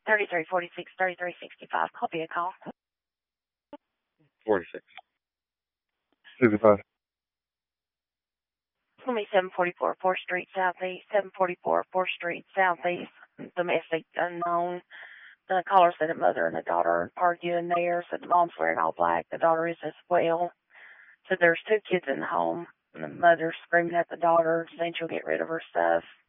3346, 3365. Copy a call. 46. 65. It's going to be 744 4th Street Southeast, 744 4th Street Southeast, domestic unknown. The caller said a mother and a daughter arguing there, said the mom's wearing all black, the daughter is as well. So there's 2 kids in the home, and the mother's screaming at the daughter, saying she'll get rid of her stuff.